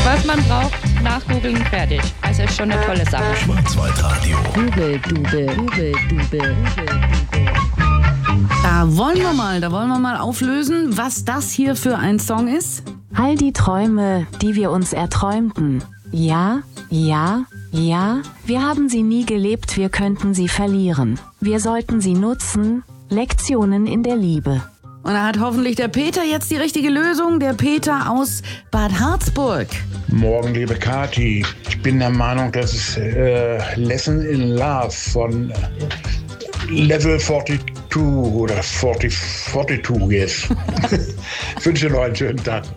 Was man braucht, nachgoogeln, fertig. Also ist schon eine tolle Sache. Schwarzwaldradio. Dubel. Da wollen wir mal auflösen, was das hier für ein Song ist. All die Träume, die wir uns erträumten. Ja, wir haben sie nie gelebt, wir könnten sie verlieren. Wir sollten sie nutzen. Lektionen in der Liebe. Und da hat hoffentlich der Peter jetzt die richtige Lösung. Der Peter aus Bad Harzburg. Morgen, liebe Kathi. Ich bin der Meinung, dass es Lesson in Love von Level 42 oder 42 ist. Ich wünsche noch einen schönen Tag.